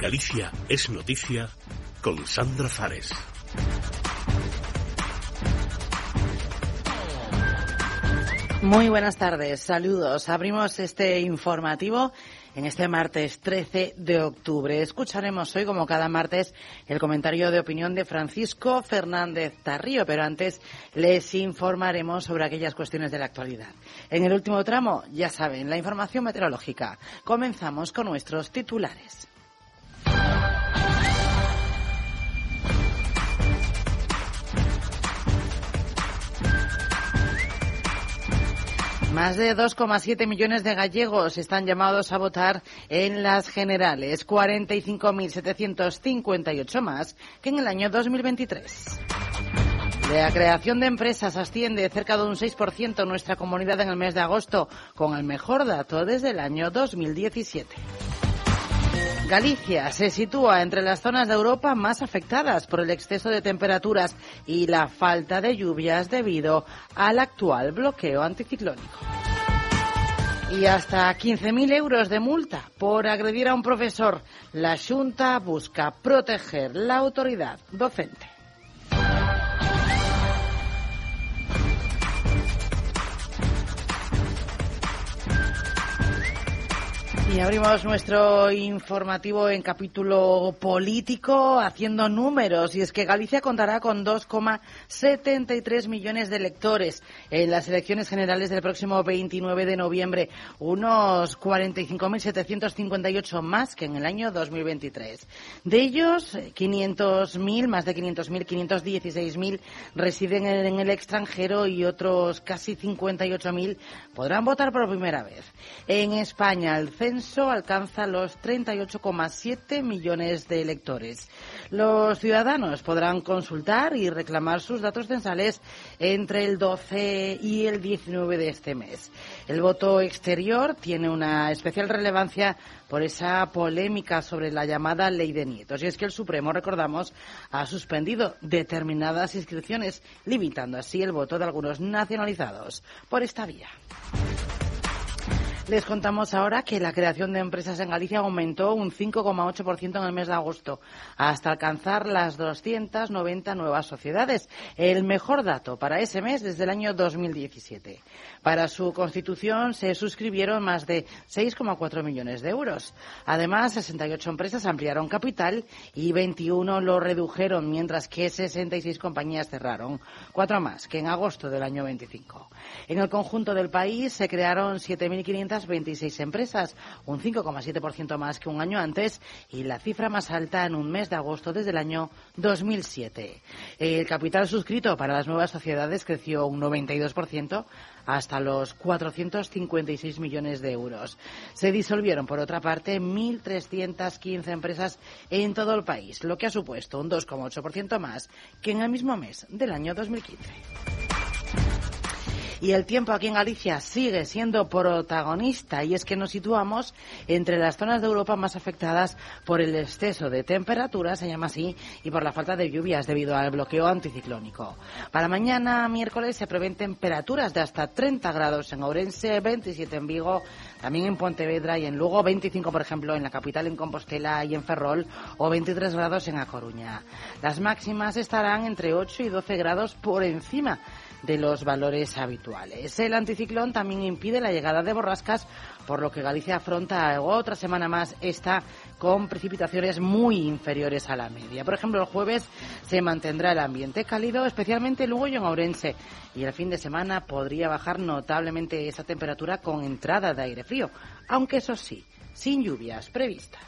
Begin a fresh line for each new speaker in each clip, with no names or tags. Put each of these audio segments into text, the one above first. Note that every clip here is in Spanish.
Galicia es noticia con Sandra Fares.
Muy buenas tardes, saludos. Abrimos este informativo en este martes 13 de octubre. Escucharemos hoy, como cada martes, el comentario de opinión de Francisco Fernández Tarrío, pero antes les informaremos sobre aquellas cuestiones de la actualidad. En el último tramo, ya saben, la información meteorológica. Comenzamos con nuestros titulares. Más de 2,7 millones de gallegos están llamados a votar en las generales, 45.758 más que en el año 2023. La creación de empresas asciende cerca de un 6% en nuestra comunidad en el mes de agosto, con el mejor dato desde el año 2017. Galicia se sitúa entre las zonas de Europa más afectadas por el exceso de temperaturas y la falta de lluvias debido al actual bloqueo anticiclónico. Y hasta 15.000 euros de multa por agredir a un profesor. La Xunta busca proteger la autoridad docente. Y abrimos nuestro informativo en capítulo político haciendo números, y es que Galicia contará con 2,73 millones de electores en las elecciones generales del próximo 29 de noviembre, unos 45.758 más que en el año 2023. De ellos, 500.000, más de 500.000, 516.000 residen en el extranjero y otros casi 58.000 podrán votar por primera vez. En España, el censo alcanza los 38,7 millones de electores. Los ciudadanos podrán consultar y reclamar sus datos censales entre el 12 y el 19 de este mes. El voto exterior tiene una especial relevancia por esa polémica sobre la llamada Ley de Nietos. Y es que el Supremo, recordamos, ha suspendido determinadas inscripciones, limitando así el voto de algunos nacionalizados por esta vía. Les contamos ahora que la creación de empresas en Galicia aumentó un 5,8% en el mes de agosto, hasta alcanzar las 290 nuevas sociedades, el mejor dato para ese mes desde el año 2017. Para su constitución se suscribieron más de 6,4 millones de euros. Además, 68 empresas ampliaron capital y 21 lo redujeron, mientras que 66 compañías cerraron, 4 más que en agosto del año 25. En el conjunto del país se crearon 7.526 empresas, un 5,7% más que un año antes y la cifra más alta en un mes de agosto desde el año 2007. El capital suscrito para las nuevas sociedades creció un 92% hasta los 456 millones de euros. Se disolvieron, por otra parte, 1.315 empresas en todo el país, lo que ha supuesto un 2,8% más que en el mismo mes del año 2015. Y el tiempo aquí en Galicia sigue siendo protagonista, y es que nos situamos entre las zonas de Europa más afectadas por el exceso de temperatura, se llama así, y por la falta de lluvias debido al bloqueo anticiclónico. Para mañana, miércoles, se prevén temperaturas de hasta 30 grados en Ourense, 27 en Vigo, también en Pontevedra y en Lugo, 25, por ejemplo, en la capital, en Compostela y en Ferrol, o 23 grados en A Coruña. Las máximas estarán entre 8 y 12 grados por encima de los valores habituales. El anticiclón también impide la llegada de borrascas, por lo que Galicia afronta otra semana más esta con precipitaciones muy inferiores a la media. Por ejemplo, el jueves se mantendrá el ambiente cálido, especialmente en Lugo y en Ourense, y el fin de semana podría bajar notablemente esa temperatura con entrada de aire frío, aunque eso sí, sin lluvias previstas.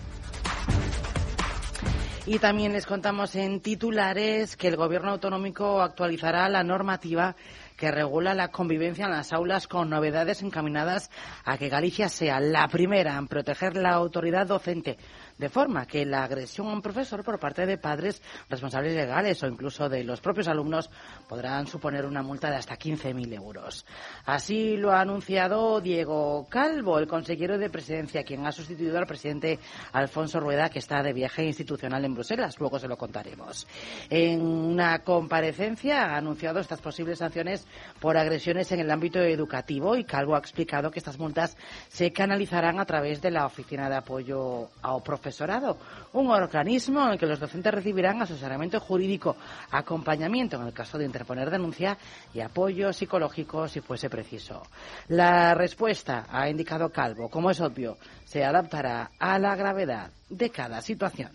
Y también les contamos en titulares que el Gobierno autonómico actualizará la normativa que regula la convivencia en las aulas, con novedades encaminadas a que Galicia sea la primera en proteger la autoridad docente, de forma que la agresión a un profesor por parte de padres, responsables legales o incluso de los propios alumnos podrán suponer una multa de hasta 15.000 euros. Así lo ha anunciado Diego Calvo, el consejero de Presidencia, quien ha sustituido al presidente Alfonso Rueda, que está de viaje institucional en Bruselas. Luego se lo contaremos. En una comparecencia ha anunciado estas posibles sanciones sanciones por agresiones en el ámbito educativo, y Calvo ha explicado que estas multas se canalizarán a través de la Oficina de Apoyo ao Profesorado, un organismo en el que los docentes recibirán asesoramiento jurídico, acompañamiento en el caso de interponer denuncia y apoyo psicológico si fuese preciso. La respuesta, ha indicado Calvo, como es obvio, se adaptará a la gravedad de cada situación.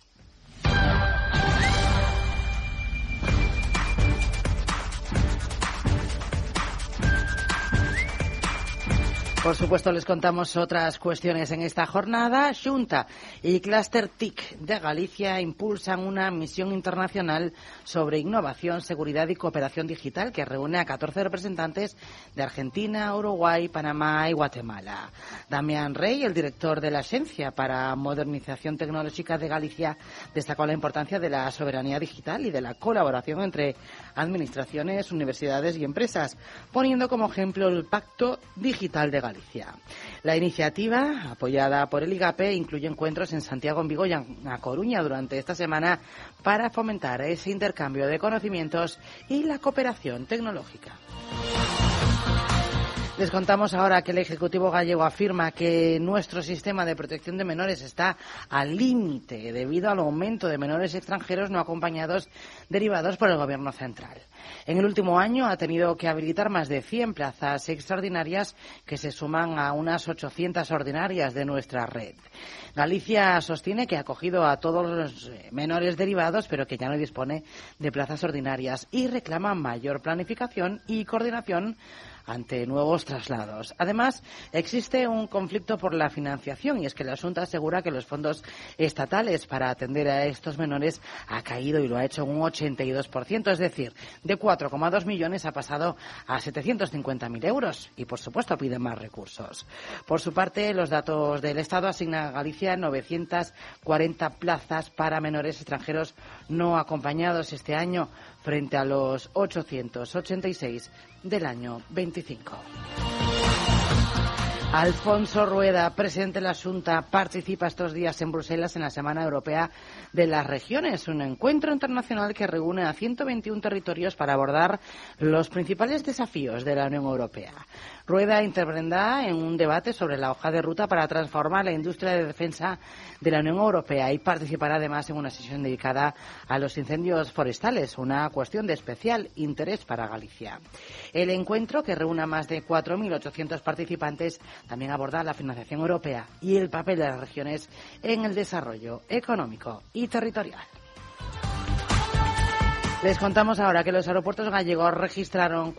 Por supuesto, les contamos otras cuestiones en esta jornada. Xunta y Clúster TIC de Galicia impulsan una misión internacional sobre innovación, seguridad y cooperación digital que reúne a 14 representantes de Argentina, Uruguay, Panamá y Guatemala. Damián Rey, el director de la Agencia para Modernización Tecnológica de Galicia, destacó la importancia de la soberanía digital y de la colaboración entre administraciones, universidades y empresas, poniendo como ejemplo el Pacto Digital de Galicia. La iniciativa, apoyada por el IGAPE, incluye encuentros en Santiago, en Vigo y en A Coruña durante esta semana para fomentar ese intercambio de conocimientos y la cooperación tecnológica. Les contamos ahora que el Ejecutivo gallego afirma que nuestro sistema de protección de menores está al límite debido al aumento de menores extranjeros no acompañados derivados por el Gobierno central. En el último año ha tenido que habilitar más de 100 plazas extraordinarias que se suman a unas 800 ordinarias de nuestra red. Galicia sostiene que ha acogido a todos los menores derivados, pero que ya no dispone de plazas ordinarias, y reclama mayor planificación y coordinación ante nuevos traslados. Además, existe un conflicto por la financiación, y es que la Xunta asegura que los fondos estatales para atender a estos menores ha caído, y lo ha hecho en un 82%, es decir, de 4,2 millones ha pasado a 750.000 euros, y por supuesto pide más recursos. Por su parte, los datos del Estado asignan a Galicia 940 plazas para menores extranjeros no acompañados este año, frente a los 886 del año 25. Alfonso Rueda, presidente de la Xunta, participa estos días en Bruselas en la Semana Europea de las Regiones, un encuentro internacional que reúne a 121 territorios para abordar los principales desafíos de la Unión Europea. Rueda intervendrá en un debate sobre la hoja de ruta para transformar la industria de defensa de la Unión Europea y participará además en una sesión dedicada a los incendios forestales, una cuestión de especial interés para Galicia. El encuentro, que reúne a más de 4.800 participantes, también aborda la financiación europea y el papel de las regiones en el desarrollo económico y territorial. Les contamos ahora que los aeropuertos gallegos registraron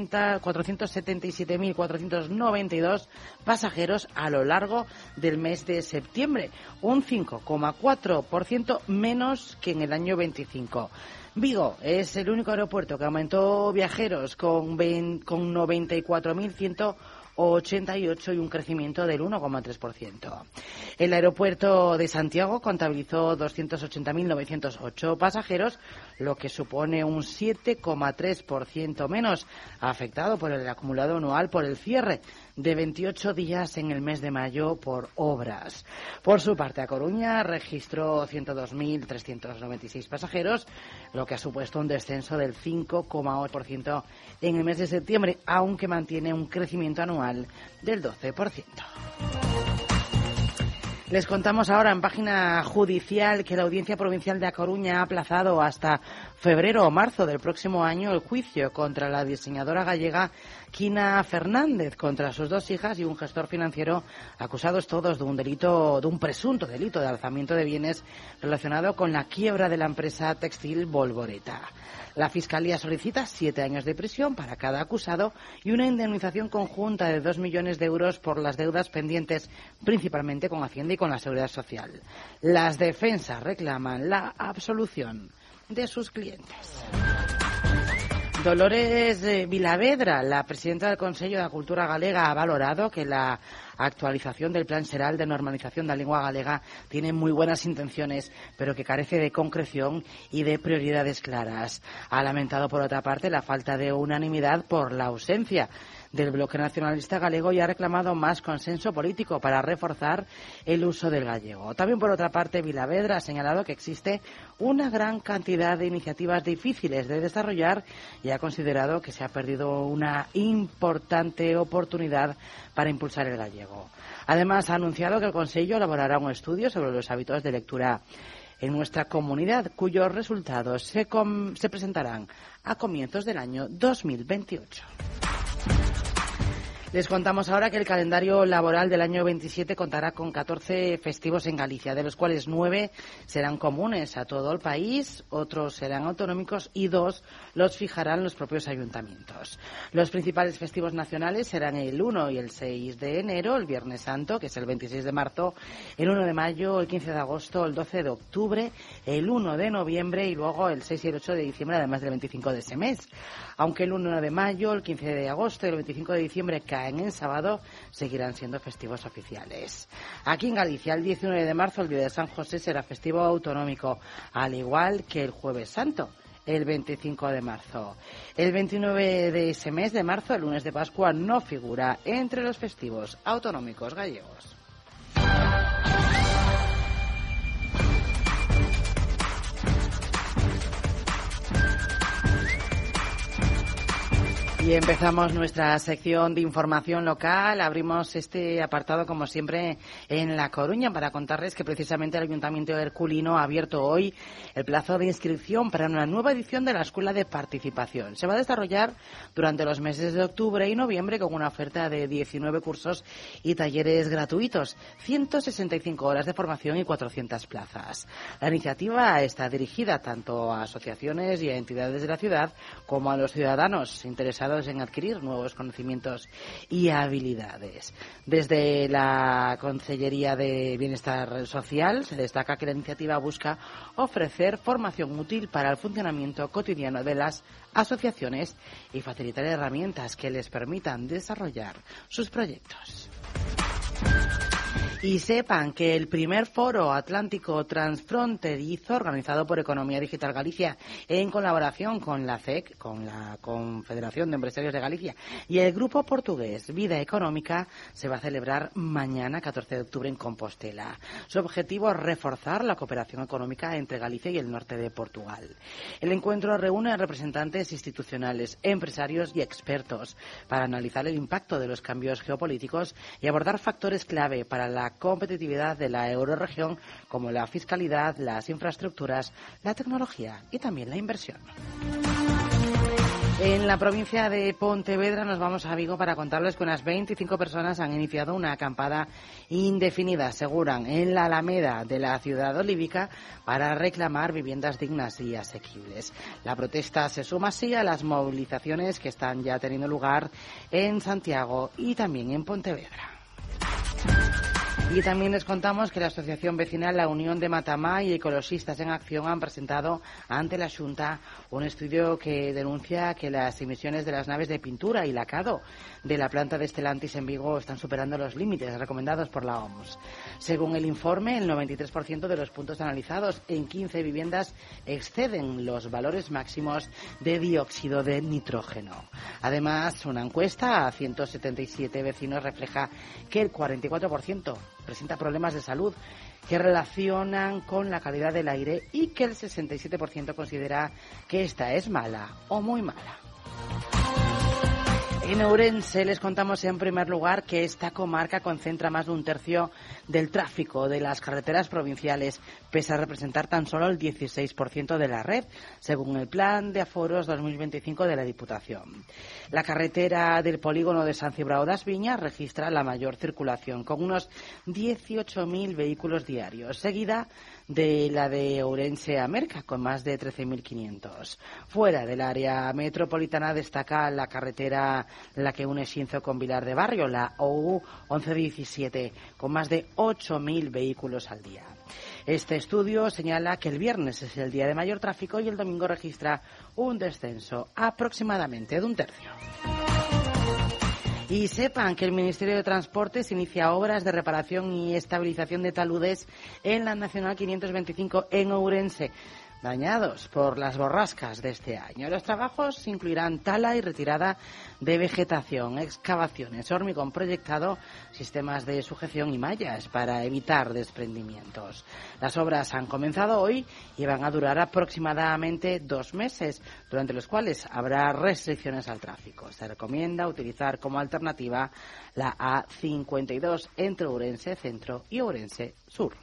477.492 pasajeros a lo largo del mes de septiembre, un 5,4% menos que en el año 25. Vigo es el único aeropuerto que aumentó viajeros con 94.188 y un crecimiento del 1,3%. El aeropuerto de Santiago contabilizó 280.908 pasajeros, lo que supone un 7,3% menos, afectado por el acumulado anual por el cierre de 28 días en el mes de mayo por obras. Por su parte, A Coruña registró 102.396 pasajeros, lo que ha supuesto un descenso del 5,8% en el mes de septiembre, aunque mantiene un crecimiento anual del 12%. Les contamos ahora en página judicial que la Audiencia Provincial de A Coruña ha aplazado hasta febrero o marzo del próximo año el juicio contra la diseñadora gallega Quina Fernández, contra sus dos hijas y un gestor financiero, acusados todos de un presunto delito de alzamiento de bienes relacionado con la quiebra de la empresa textil Volvoreta. La Fiscalía solicita 7 años de prisión para cada acusado y una indemnización conjunta de 2 millones de euros por las deudas pendientes, principalmente con Hacienda y con la Seguridad Social. Las defensas reclaman la absolución de sus clientes. Dolores Vilavedra, la presidenta del Consello de la Cultura Galega, ha valorado que la actualización del Plan Xeral de Normalización de la Lengua Galega tiene muy buenas intenciones, pero que carece de concreción y de prioridades claras. Ha lamentado, por otra parte, la falta de unanimidad por la ausencia del Bloque Nacionalista Galego y ha reclamado más consenso político para reforzar el uso del gallego. También, por otra parte, Vilavedra ha señalado que existe una gran cantidad de iniciativas difíciles de desarrollar y ha considerado que se ha perdido una importante oportunidad para impulsar el gallego. Además, ha anunciado que el Consello elaborará un estudio sobre los hábitos de lectura en nuestra comunidad, cuyos resultados se presentarán a comienzos del año 2028. Les contamos ahora que el calendario laboral del año 27 contará con 14 festivos en Galicia, de los cuales 9 serán comunes a todo el país, otros serán autonómicos y 2 los fijarán los propios ayuntamientos. Los principales festivos nacionales serán el 1 y el 6 de enero, el Viernes Santo, que es el 26 de marzo, el 1 de mayo, el 15 de agosto, el 12 de octubre, el 1 de noviembre y luego el 6 y el 8 de diciembre, además del 25 de ese mes. Aunque el 1 de mayo, el 15 de agosto y el 25 de diciembre caen en sábado, seguirán siendo festivos oficiales. Aquí en Galicia, el 19 de marzo, el Día de San José, será festivo autonómico, al igual que el Jueves Santo, el 25 de marzo. El 29 de ese mes de marzo, el lunes de Pascua, no figura entre los festivos autonómicos gallegos. Y empezamos nuestra sección de información local. Abrimos este apartado, como siempre, en La Coruña para contarles que precisamente el Ayuntamiento herculino ha abierto hoy el plazo de inscripción para una nueva edición de la Escuela de Participación. Se va a desarrollar durante los meses de octubre y noviembre con una oferta de 19 cursos y talleres gratuitos, 165 horas de formación y 400 plazas. La iniciativa está dirigida tanto a asociaciones y a entidades de la ciudad como a los ciudadanos interesados en adquirir nuevos conocimientos y habilidades. Desde la Consellería de Bienestar Social se destaca que la iniciativa busca ofrecer formación útil para el funcionamiento cotidiano de las asociaciones y facilitar herramientas que les permitan desarrollar sus proyectos. Y sepan que el primer foro atlántico transfronterizo organizado por Economía Digital Galicia en colaboración con la CEC, con la Confederación de Empresarios de Galicia, y el grupo portugués Vida Económica se va a celebrar mañana, 14 de octubre, en Compostela. Su objetivo es reforzar la cooperación económica entre Galicia y el norte de Portugal. El encuentro reúne a representantes institucionales, empresarios y expertos para analizar el impacto de los cambios geopolíticos y abordar factores clave para la competitividad de la eurorregión, como la fiscalidad, las infraestructuras, la tecnología y también la inversión. En la provincia de Pontevedra nos vamos a Vigo para contarles que unas 25 personas han iniciado una acampada indefinida, aseguran, en la Alameda de la ciudad olívica para reclamar viviendas dignas y asequibles. La protesta se suma así a las movilizaciones que están ya teniendo lugar en Santiago y también en Pontevedra. Y también les contamos que la Asociación Vecinal La Unión de Matamá y Ecologistas en Acción han presentado ante la Xunta un estudio que denuncia que las emisiones de las naves de pintura y lacado de la planta de Stellantis en Vigo están superando los límites recomendados por la OMS. Según el informe, el 93% de los puntos analizados en 15 viviendas exceden los valores máximos de dióxido de nitrógeno. Además, una encuesta a 177 vecinos refleja que el 44% presenta problemas de salud que relacionan con la calidad del aire y que el 67% considera que esta es mala o muy mala. En Ourense les contamos en primer lugar que esta comarca concentra más de un tercio del tráfico de las carreteras provinciales, pese a representar tan solo el 16% de la red, según el Plan de Aforos 2025 de la Diputación. La carretera del polígono de San Cibrao das Viñas registra la mayor circulación, con unos 18.000 vehículos diarios, seguida de la de Ourense a Merca, con más de 13.500. Fuera del área metropolitana destaca la carretera la que une Xinzo con Vilar de Barrio, la OU 1117, con más de 8.000 vehículos al día. Este estudio señala que el viernes es el día de mayor tráfico y el domingo registra un descenso aproximadamente de un tercio. Y sepan que el Ministerio de Transportes inicia obras de reparación y estabilización de taludes en la Nacional 525 en Ourense. dañados por las borrascas de este año. Los trabajos incluirán tala y retirada de vegetación, excavaciones, hormigón proyectado, sistemas de sujeción y mallas para evitar desprendimientos. Las obras han comenzado hoy y van a durar aproximadamente 2 meses, durante los cuales habrá restricciones al tráfico. Se recomienda utilizar como alternativa la A52 entre Ourense Centro y Ourense Sur.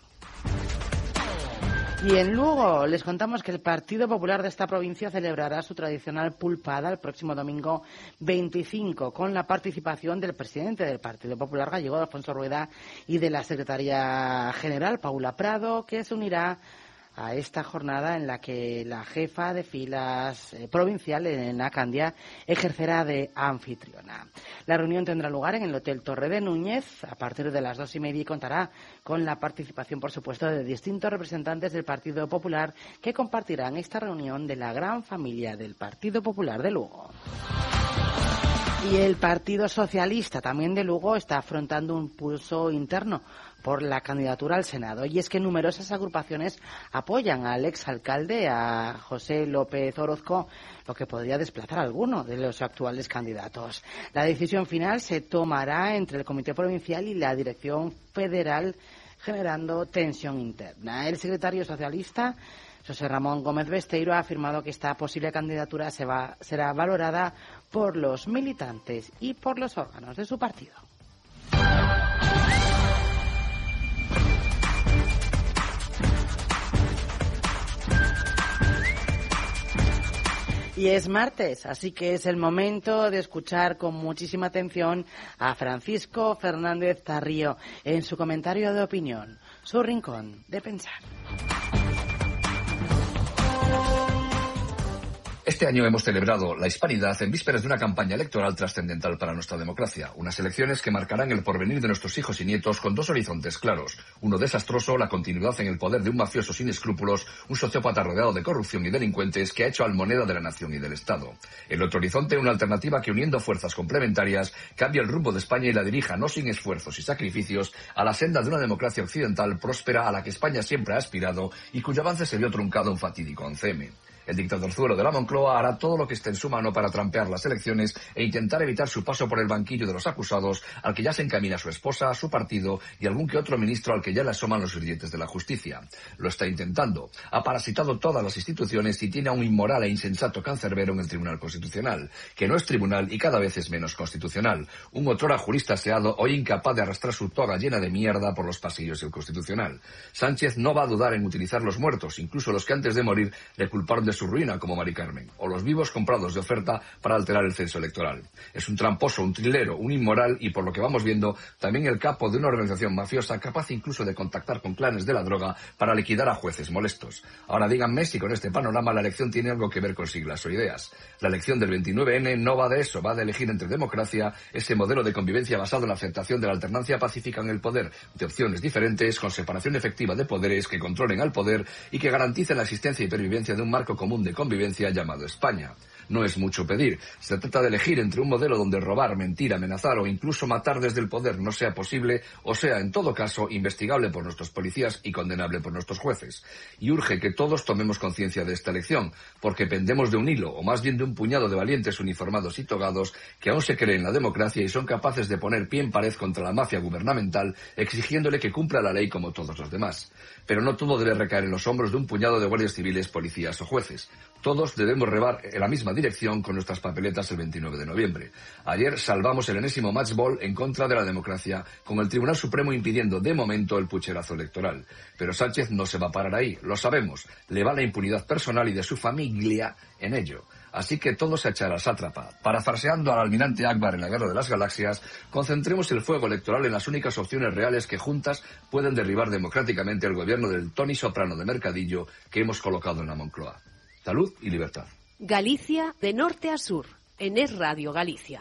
Y en Lugo les contamos que el Partido Popular de esta provincia celebrará su tradicional pulpada el próximo domingo 25, con la participación del presidente del Partido Popular gallego, Alfonso Rueda, y de la secretaria general, Paula Prado, que se unirá a esta jornada en la que la jefa de filas provincial, Elena Candia, ejercerá de anfitriona. La reunión tendrá lugar en el Hotel Torre de Núñez a partir de las 2:30 y contará con la participación, por supuesto, de distintos representantes del Partido Popular que compartirán esta reunión de la gran familia del Partido Popular de Lugo. Y el Partido Socialista, también de Lugo, está afrontando un pulso interno por la candidatura al Senado. Y es que numerosas agrupaciones apoyan al exalcalde, a José López Orozco, lo que podría desplazar a alguno de los actuales candidatos. La decisión final se tomará entre el Comité Provincial y la Dirección Federal, generando tensión interna. El secretario socialista, José Ramón Gómez Besteiro, ha afirmado que esta posible candidatura será valorada por los militantes y por los órganos de su partido. Y es martes, así que es el momento de escuchar con muchísima atención a Francisco Fernández Tarrío en su comentario de opinión, su rincón de pensar.
Este año hemos celebrado la Hispanidad en vísperas de una campaña electoral trascendental para nuestra democracia. Unas elecciones que marcarán el porvenir de nuestros hijos y nietos con 2 horizontes claros. Uno desastroso, la continuidad en el poder de un mafioso sin escrúpulos, un sociópata rodeado de corrupción y delincuentes que ha hecho almoneda de la nación y del Estado. El otro horizonte, una alternativa que, uniendo fuerzas complementarias, cambia el rumbo de España y la dirija, no sin esfuerzos y sacrificios, a la senda de una democracia occidental próspera a la que España siempre ha aspirado y cuyo avance se vio truncado en fatídico 11M. El dictadorzuelo de la Moncloa hará todo lo que esté en su mano para trampear las elecciones e intentar evitar su paso por el banquillo de los acusados, al que ya se encamina su esposa, su partido y algún que otro ministro al que ya le asoman los grilletes de la justicia. Lo está intentando. Ha parasitado todas las instituciones y tiene a un inmoral e insensato cancerbero en el Tribunal Constitucional, que no es tribunal y cada vez es menos constitucional. Un otrora jurista aseado, hoy incapaz de arrastrar su toga llena de mierda por los pasillos del Constitucional. Sánchez no va a dudar en utilizar los muertos, incluso los que antes de morir le culparon de su ruina, como Mari Carmen, o los vivos comprados de oferta para alterar el censo electoral. Es un tramposo, un trilero, un inmoral y, por lo que vamos viendo, también el capo de una organización mafiosa capaz incluso de contactar con clanes de la droga para liquidar a jueces molestos. Ahora díganme si con este panorama la elección tiene algo que ver con siglas o ideas. La elección del 29N no va de eso, va de elegir entre democracia, ese modelo de convivencia basado en la aceptación de la alternancia pacífica en el poder, de opciones diferentes, con separación efectiva de poderes que controlen al poder y que garanticen la existencia y pervivencia de un marco común de convivencia llamado España. No es mucho pedir. Se trata de elegir entre un modelo donde robar, mentir, amenazar o incluso matar desde el poder no sea posible o sea, en todo caso, investigable por nuestros policías y condenable por nuestros jueces. Y urge que todos tomemos conciencia de esta elección, porque pendemos de un hilo, o más bien de un puñado de valientes uniformados y togados que aún se creen en la democracia y son capaces de poner pie en pared contra la mafia gubernamental, exigiéndole que cumpla la ley como todos los demás. Pero no todo debe recaer en los hombros de un puñado de guardias civiles, policías o jueces. Todos debemos remar en la misma dirección con nuestras papeletas el 29 de noviembre. Ayer salvamos el enésimo match ball en contra de la democracia, con el Tribunal Supremo impidiendo de momento el pucherazo electoral. Pero Sánchez no se va a parar ahí, lo sabemos. Le va la impunidad personal y de su familia en ello. Así que todos a echar al sátrapa. Parafraseando al almirante Akbar en la Guerra de las Galaxias, concentremos el fuego electoral en las únicas opciones reales que juntas pueden derribar democráticamente el gobierno del Tony Soprano de Mercadillo que hemos colocado en la Moncloa. Salud y libertad.
Galicia de norte a sur, en Es Radio Galicia.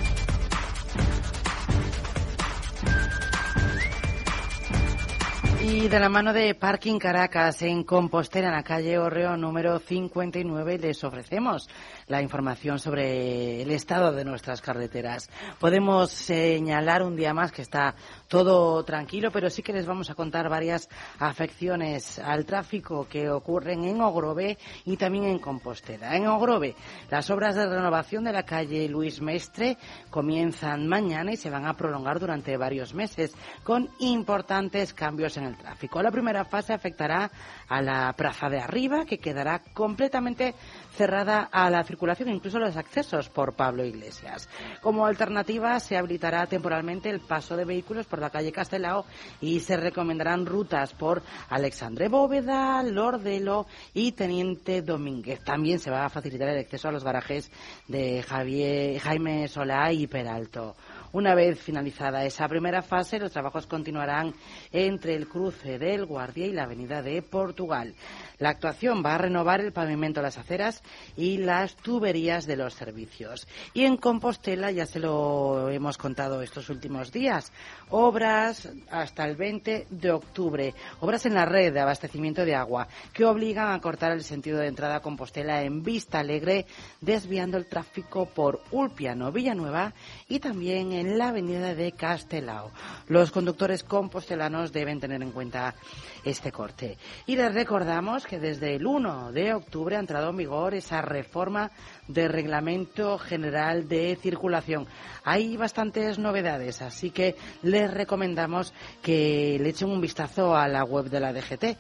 Y Y de la mano de Parking Caracas, en Compostela, en la calle Orreo número 59, les ofrecemos la información sobre el estado de nuestras carreteras. Podemos señalar un día más que está todo tranquilo, pero sí que les vamos a contar varias afecciones al tráfico que ocurren en Ogrove y también en Compostela. En Ogrove, las obras de renovación de la calle Luis Mestre comienzan mañana y se van a prolongar durante varios meses, con importantes cambios en el tráfico. La primera fase afectará a la Plaza de Arriba, que quedará completamente cerrada a la circulación, incluso los accesos por Pablo Iglesias. Como alternativa, se habilitará temporalmente el paso de vehículos por la calle Castelao y se recomendarán rutas por Alexandre Bóveda, Lordelo y Teniente Domínguez. También se va a facilitar el acceso a los garajes de Jaime Solá y Peralto. Una vez finalizada esa primera fase, los trabajos continuarán entre el cruce del Guardia y la avenida de Portugal. La actuación va a renovar el pavimento de las aceras y las tuberías de los servicios. Y en Compostela, ya se lo hemos contado estos últimos días, obras hasta el 20 de octubre, obras en la red de abastecimiento de agua que obligan a cortar el sentido de entrada a Compostela en Vista Alegre, desviando el tráfico por Ulpiano, Villanueva y también en la avenida de Castelao. Los conductores compostelanos deben tener en cuenta este corte. Y les recordamos que desde el 1 de octubre ha entrado en vigor esa reforma de Reglamento General de Circulación. Hay bastantes novedades, así que les recomendamos que le echen un vistazo a la web de la DGT,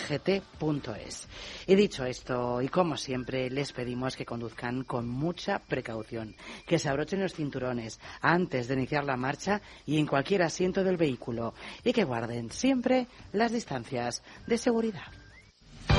dgt.es. Y dicho esto, y como siempre, les pedimos que conduzcan con mucha precaución, que se abrochen los cinturones antes de iniciar la marcha y en cualquier asiento del vehículo, y que guarden siempre las distancias de seguridad.